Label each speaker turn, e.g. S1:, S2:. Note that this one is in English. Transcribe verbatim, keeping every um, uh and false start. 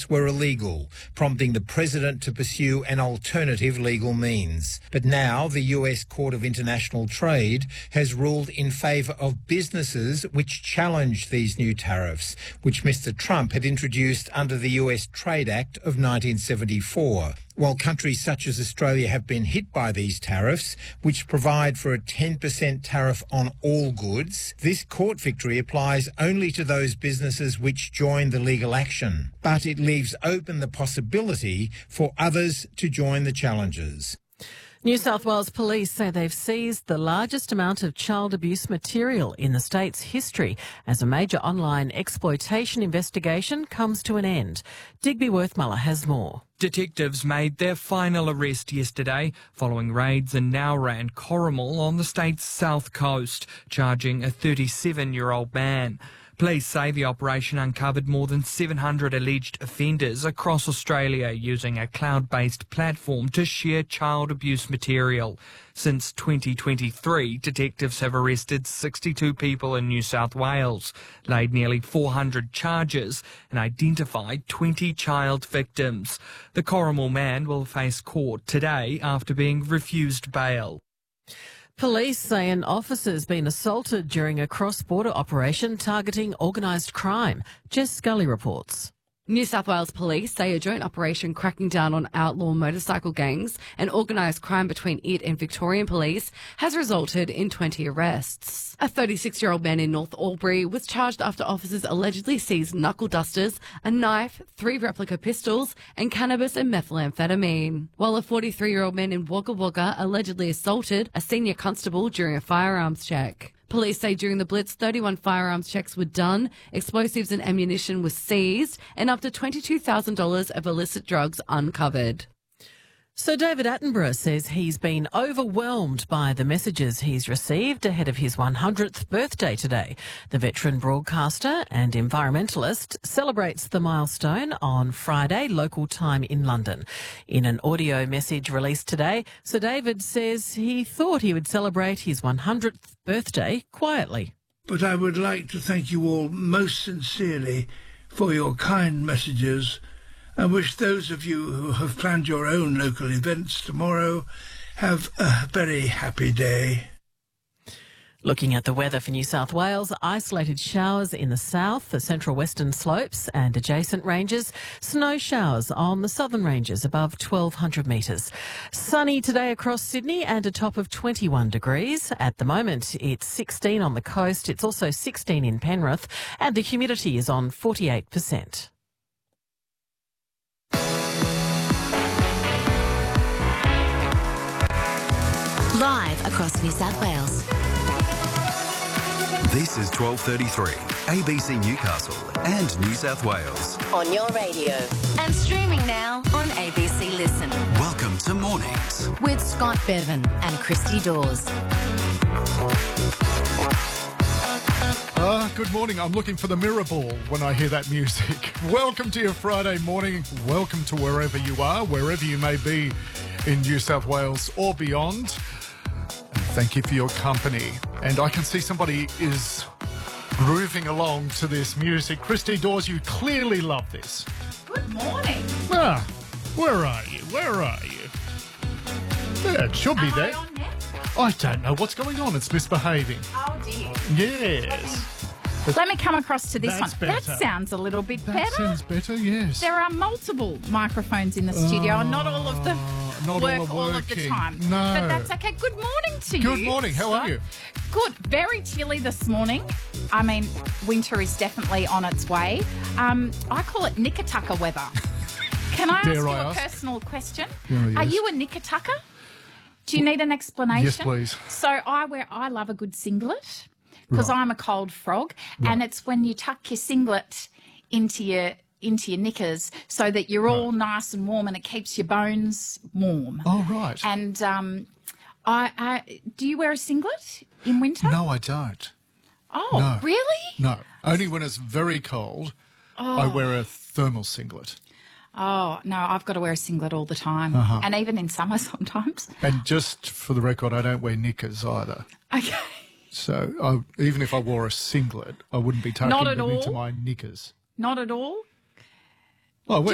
S1: tariffs were illegal, prompting the president to pursue an alternative legal means. But now the U S Court of International Trade has ruled in favour of businesses which challenge these new tariffs, which Mister Trump had introduced under the U S Trade Act of nineteen seventy-four. While countries such as Australia have been hit by these tariffs, which provide for a ten percent tariff on all goods, this court victory applies only to those businesses which join the legal action. But it leaves open the possibility for others to join the challenges.
S2: New South Wales Police say they've seized the largest amount of child abuse material in the state's history as a major online exploitation investigation comes to an end. Digby Worthmuller has more.
S3: Detectives made their final arrest yesterday following raids in Nowra and Corrimal on the state's south coast, charging a thirty-seven-year-old man. Police say the operation uncovered more than seven hundred alleged offenders across Australia using a cloud-based platform to share child abuse material. Since twenty twenty-three, detectives have arrested sixty-two people in New South Wales, laid nearly four hundred charges and identified twenty child victims. The Corrimal man will face court today after being refused bail.
S2: Police say an officer's been assaulted during a cross-border operation targeting organised crime. Jess Scully reports.
S4: New South Wales Police say a joint operation cracking down on outlaw motorcycle gangs and organised crime between it and Victorian Police has resulted in twenty arrests. A thirty-six-year-old man in North Albury was charged after officers allegedly seized knuckle dusters, a knife, three replica pistols and cannabis and methamphetamine. While a forty-three-year-old man in Wagga Wagga allegedly assaulted a senior constable during a firearms check. Police say during the blitz, thirty-one firearms checks were done, explosives and ammunition was seized, and up to twenty-two thousand dollars of illicit drugs uncovered.
S2: So David Attenborough says he's been overwhelmed by the messages he's received ahead of his one hundredth birthday today. The veteran broadcaster and environmentalist celebrates the milestone on Friday, local time in London. In an audio message released today, Sir David says he thought he would celebrate his one hundredth birthday quietly.
S5: But I would like to thank you all most sincerely for your kind messages, and wish those of you who have planned your own local events tomorrow have a very happy day.
S2: Looking at the weather for New South Wales, isolated showers in the south, the central western slopes and adjacent ranges, snow showers on the southern ranges above twelve hundred metres. Sunny today across Sydney and a top of twenty-one degrees. At the moment, it's sixteen on the coast. It's also sixteen in Penrith and the humidity is on forty-eight percent.
S6: Live across New South Wales.
S7: This is twelve thirty-three, A B C Newcastle and New South Wales.
S6: On your radio. And streaming now on A B C Listen.
S7: Welcome to Mornings
S6: with Scott Bevan and Christy Dawes.
S8: Uh, good morning. I'm looking for the mirror ball when I hear that music. Welcome to your Friday morning. Welcome to wherever you are, wherever you may be in New South Wales or beyond. And thank you for your company. And I can see somebody is grooving along to this music. Christy Dawes, you clearly love this.
S9: Good morning.
S8: Ah, where are you? Where are you? Yeah, it should be
S9: Am
S8: there.
S9: I on net?
S8: I don't know what's going on. It's misbehaving.
S9: Oh dear.
S8: Yes.
S9: Let me come across to this
S8: That's
S9: one.
S8: better.
S9: That sounds a little bit
S8: That
S9: better.
S8: sounds better, yes.
S9: There are multiple microphones in the studio, and not all of them
S8: not
S9: work
S8: all, are
S9: all of the
S8: working.
S9: time.
S8: No.
S9: But that's okay. Good morning to you.
S8: Good morning. How are you?
S9: Good. Very chilly this morning. I mean, winter is definitely on its way. Um, I call it knicker-tucker weather. Can I ask
S8: Dare
S9: you
S8: I
S9: a
S8: ask?
S9: personal question?
S8: Oh, yes.
S9: Are you a knicker-tucker? Do you need an explanation?
S8: Yes, please.
S9: So I wear. I love a good singlet because
S8: Right.
S9: I'm a cold frog,
S8: Right.
S9: and it's when you tuck your singlet into your into your knickers so that you're all nice and warm and it keeps your bones warm.
S8: Oh, right.
S9: And um, I, I do you wear a singlet in winter?
S8: No, I don't.
S9: Oh,
S8: No.
S9: really?
S8: No. Only when it's very cold, I wear a thermal singlet.
S9: Oh, no, I've got to wear a singlet all the time.
S8: Uh-huh.
S9: And even in summer sometimes.
S8: And just for the record, I don't wear knickers either.
S9: Okay.
S8: So I, even if I wore a singlet, I wouldn't be tucking
S9: Not at
S8: them into
S9: all?
S8: my knickers.
S9: Not at all?
S8: Oh, I wear